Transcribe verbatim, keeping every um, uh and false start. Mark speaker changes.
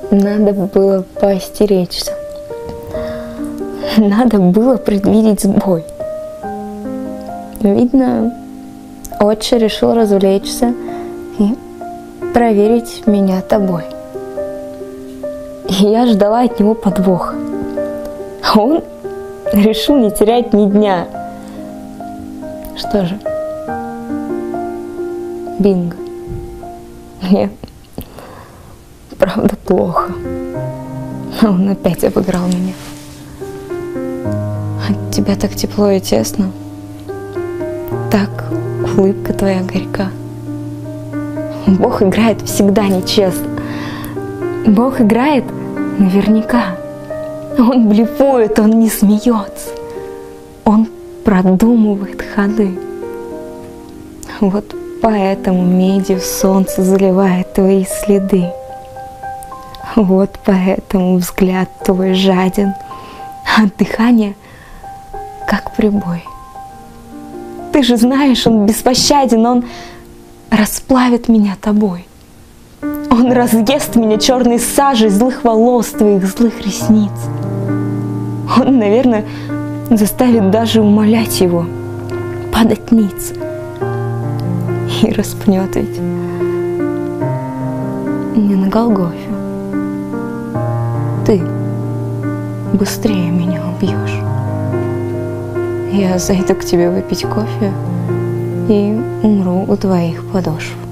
Speaker 1: Надо было поостеречься. Надо было предвидеть сбой. Видно, отче решил развлечься и проверить меня тобой. И я ждала от него подвоха. А он решил не терять ни дня. Что же? Бинго. Мне правда плохо. Он опять обыграл меня. От тебя так тепло и тесно. Так улыбка твоя горька. Бог играет всегда нечестно. Бог играет наверняка. Он блефует, он не смеется. Он продумывает ходы. Вот поэтому медью солнце заливает твои следы. Вот поэтому взгляд твой жаден, а дыхание как прибой. Ты же знаешь, он беспощаден, он расплавит меня тобой. Он разъест меня черной сажей злых волос твоих, злых ресниц. Он, наверное, заставит даже умолять его падать ниц. И распнет ведь не на Голгофе. Ты быстрее меня убьешь. Я зайду к тебе выпить кофе и умру у твоих подошв.